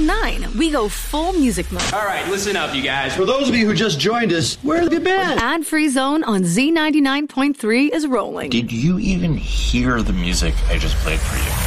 9, we go full music mode. All right, listen up, you guys. For those of you who just joined us, where have you been? Ad-free zone on Z99.3 is rolling. Did you even hear the music I just played for you?